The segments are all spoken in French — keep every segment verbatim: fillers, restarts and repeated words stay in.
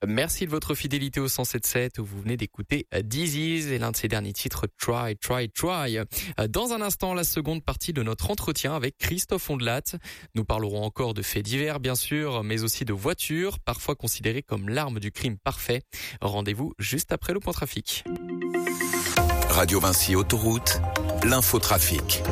Merci de votre fidélité au cent sept sept où vous venez d'écouter Dizzy's et l'un de ses derniers titres Try, Try, Try. Dans un instant, la seconde partie de notre entretien avec Christophe Ondelat. Nous parlerons encore de faits divers, bien sûr, mais aussi de voitures, parfois considérées comme l'arme du crime parfait. Rendez-vous juste après le point trafic. Radio Vinci Autoroute, l'infotrafic.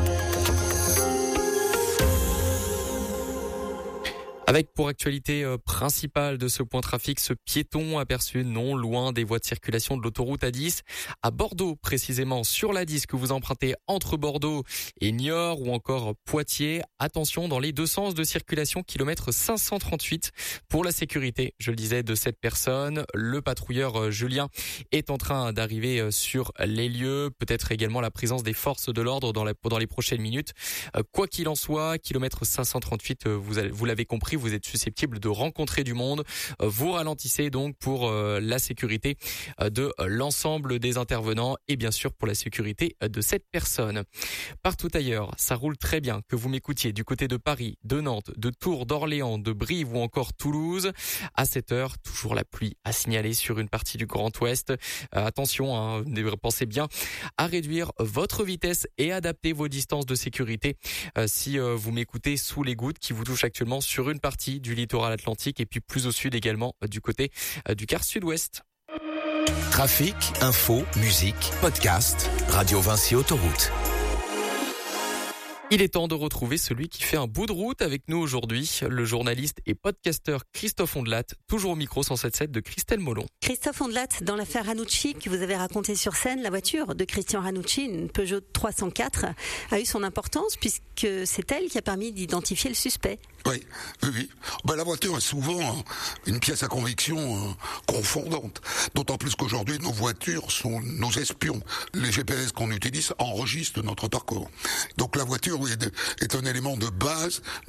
Avec pour actualité euh, principale de ce point trafic, ce piéton aperçu non loin des voies de circulation de l'autoroute A dix, à Bordeaux précisément, sur l'A dix que vous empruntez entre Bordeaux et Niort ou encore Poitiers. Attention dans les deux sens de circulation, kilomètre cinq cent trente-huit. Pour la sécurité, je le disais, de cette personne, le patrouilleur euh, Julien est en train d'arriver euh, sur les lieux. Peut-être également la présence des forces de l'ordre dans, la, dans les prochaines minutes. Euh, quoi qu'il en soit, kilomètre cinq cent trente-huit, euh, vous, avez, vous l'avez compris, vous êtes susceptible de rencontrer du monde. Vous ralentissez donc pour la sécurité de l'ensemble des intervenants et bien sûr pour la sécurité de cette personne. Partout ailleurs, ça roule très bien, que vous m'écoutiez du côté de Paris, de Nantes, de Tours, d'Orléans, de Brive ou encore Toulouse. À cette heure, toujours la pluie à signaler sur une partie du Grand Ouest. Euh, attention, hein, pensez bien à réduire votre vitesse et adapter vos distances de sécurité euh, si euh, vous m'écoutez sous les gouttes qui vous touchent actuellement sur une partie du littoral atlantique et puis plus au sud également du côté du quart sud-ouest. Trafic, info, musique, podcast, Radio Vinci Autoroute. Il est temps de retrouver celui qui fait un bout de route avec nous aujourd'hui, le journaliste et podcasteur Christophe Ondelat, toujours au micro cent sept sept de Christelle Molon. Christophe Ondelat, dans l'affaire Ranucci que vous avez racontée sur scène, la voiture de Christian Ranucci, une Peugeot trois cent quatre, a eu son importance puisque c'est elle qui a permis d'identifier le suspect. Oui, oui, oui. Ben, la voiture est souvent une pièce à conviction euh, confondante. D'autant plus qu'aujourd'hui, nos voitures sont nos espions. Les G P S qu'on utilise enregistrent notre parcours. Donc la voiture est, est un élément de base